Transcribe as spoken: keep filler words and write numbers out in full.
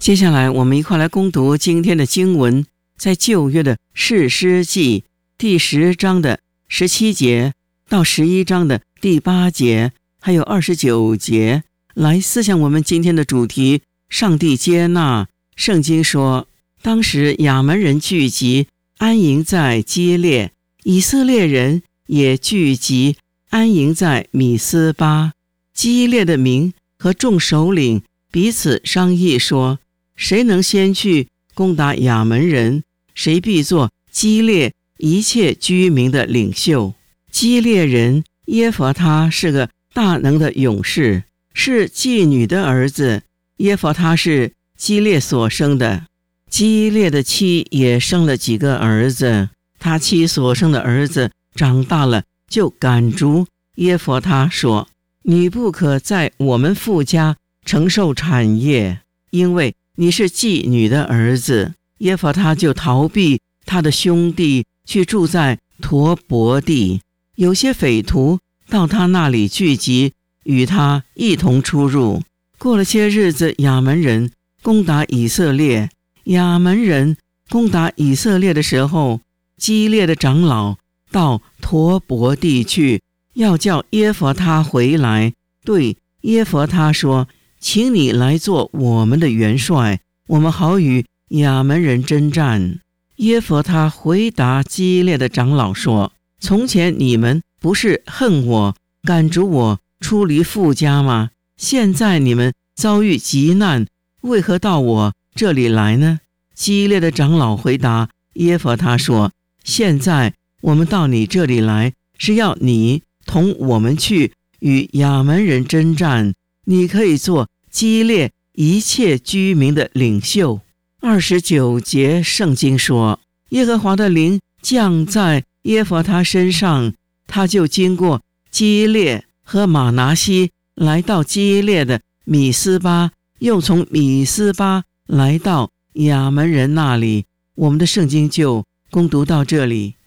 接下来我们一块来攻读今天的经文，在旧约的士师记第十章的十七节到十一章的第八节，还有二十九节，来思想我们今天的主题：上帝接纳。圣经说，当时亚门人聚集，安营在基列，以色列人也聚集，安营在米斯巴。基列的民和众首领彼此商议说，谁能先去攻打亚门人，谁必做基列一切居民的领袖。基列人耶弗他是个大能的勇士，是妓女的儿子。耶弗他是基列所生的，基列的妻也生了几个儿子，他妻所生的儿子长大了，就赶逐耶弗他说，你不可在我们父家承受产业，因为你是妓女的儿子。耶弗他就逃避他的兄弟，去住在陀伯地。有些匪徒到他那里聚集，与他一同出入。过了些日子，亚门人攻打以色列。亚门人攻打以色列的时候，基列的长老到陀伯地去，要叫耶弗他回来，对耶弗他说，请你来做我们的元帅，我们好与亚门人征战。耶弗他回答基列的长老说，从前你们不是恨我，赶逐我出离父家吗？现在你们遭遇急难，为何到我这里来呢？基列的长老回答耶弗他说，现在我们到你这里来，是要你同我们去与亚门人征战，你可以做基列一切居民的领袖。二十九节圣经说，耶和华的灵降在耶弗他身上，他就经过基列和玛拿西，来到基列的米斯巴，又从米斯巴来到亚门人那里。我们的圣经就攻读到这里。